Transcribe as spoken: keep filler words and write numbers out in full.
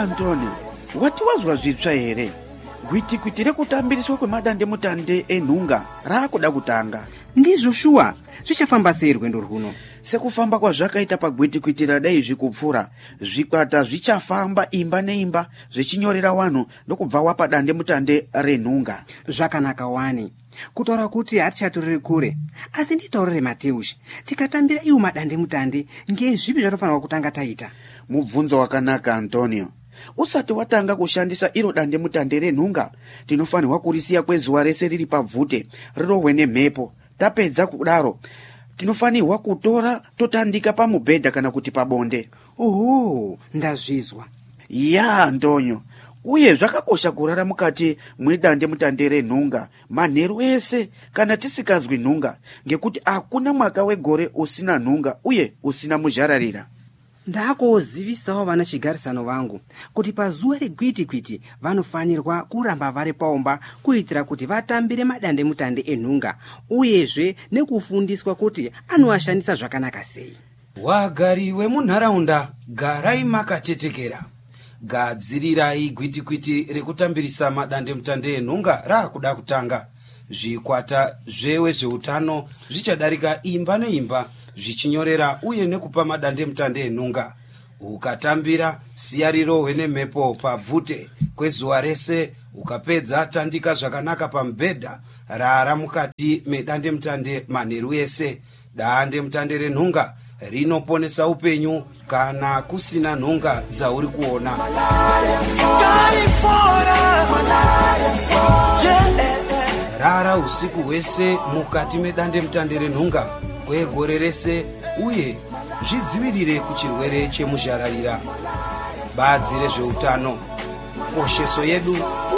Antonio, wati wazwa zvitsva here? Gwitikwiti rekutambiriswa kwemadande mutande enhunga raakuda kutanga. Ndizvo shuwa, zvichafamba sei rwendo rwuno? Sekufamba kwazvakaita pagwitikwiti radai zvikupfuura, zvikwata zvichafamba imba neimba zvichinyorera vanhu ndokubva wapa dande mutande renhunga. Zvakanaka wani. Kutaura kuti hatichatorere kure. Asi nditaurire Mateushi, tikatambira iwo madande mutande, ngezvipi zvatofanirwa kutanga taita? Mubvunzo wakanaka Antonio. Usati watanga kushandisa iro dande mutande renhunga, tinofanirwa kurisiya kwezuva rese riri pabvute, rirohwe nemhepo. Tapedza kudaro, tinofanirwa kutora totandika pamubhedha kana kuti pabonde. Oho, ndazvizwa. Ya Antonio, uye zvakakosha kurara mukati mwedande mutande renhunga manheru ese kana tisikazwi nhunga, ngekuti hakuna mwaka wegore usina nhunga uye usina muzhararira. Ndakozivisawo vana chigarisano vangu kuti pazuva regwitikwiti vanofanirwa kuramba vari paumba kuitira kuti vatambire madande mutande enhunga, uyezve nekufundiswa kuti anoashandisa zvakanaka sei. Wagari wemunharaunda, garai makatetekera. Gadzirirai gwitikwiti rekutambirisa madande mutande enhunga raakuda kutanga. Zvikwata zvewe zveutano zvichadarika imba neimba zvichinyorera uye nekupa madande mutande enhunga. Ukatambira siya rirohwe nemhepo pabvute kwezuva rese, ukapedza tandika zvakanaka pamubhedha, rara mukati medande mutande manheru ese. Dande mutande renhunga rinoponesa upenyu kana kusina nhunga dzauri kuona. Rara usiku hwese mukati medande mutande renhunga kwegore rese, uye zvidzivirire kuchirwere chemuzhararira. Badzi rezveutano, kosheso yedu